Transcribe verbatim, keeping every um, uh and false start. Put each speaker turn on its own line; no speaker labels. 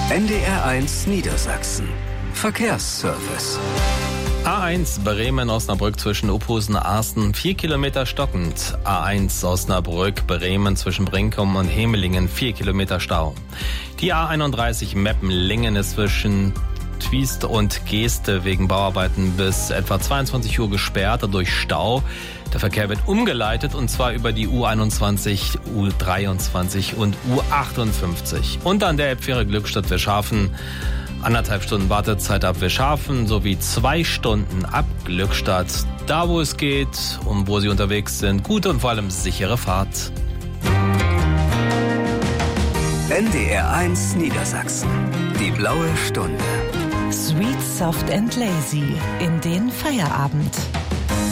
N D R eins Niedersachsen. Verkehrsservice.
A eins Bremen-Osnabrück zwischen Uphusen-Arsten, vier Kilometer stockend. A eins Osnabrück-Bremen zwischen Brinkum und Hemelingen, vier Kilometer Stau. Die A einunddreißig Meppen-Lingen ist zwischen Twiest und Geeste wegen Bauarbeiten bis etwa zweiundzwanzig Uhr gesperrt durch Stau. Der Verkehr wird umgeleitet und zwar über die U einundzwanzig, U dreiundzwanzig und U achtundfünfzig. Und an der Elbfähre Glückstadt-Wischhafen anderthalb Stunden Wartezeit ab Wischhafen sowie zwei Stunden ab Glückstadt. Da, wo es geht und wo Sie unterwegs sind, gute und vor allem sichere Fahrt.
N D R eins Niedersachsen. Die blaue Stunde.
Sweet, soft and lazy in den Feierabend.